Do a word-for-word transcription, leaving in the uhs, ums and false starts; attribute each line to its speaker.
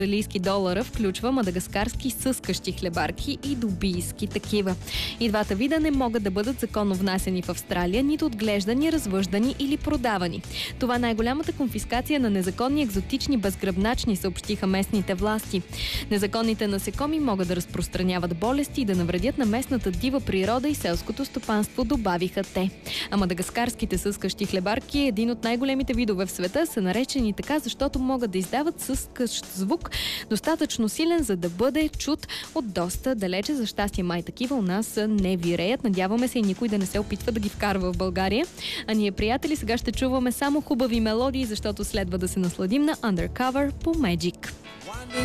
Speaker 1: австралийски долара включва мадагаскарски съскащи хлебарки и дубийски такива. И двата вида не могат да бъдат законно внасяни в Австралия, нито отглеждани, развъждани или продавани. Това е най-голямата конфискация на незаконни екзотични безгръбначни, съобщиха местните власти. Незаконните насекоми могат да разпространяват болести и да навредят на местната дива природа и селското стопанство, добавиха те. А мадагаскарските съскащи хлебарки, един от най-големите видове в света, са наречени така, защото могат да издават съскащ звук, достатъчно силен, за да бъде чут от доста далече. За щастие, май такива у нас не виреят. Надяваме се и никой да не се опитва да ги вкарва в България. А ние, приятели, сега ще чуваме само хубави мелодии, защото следва да се насладим на Undercover по Magic.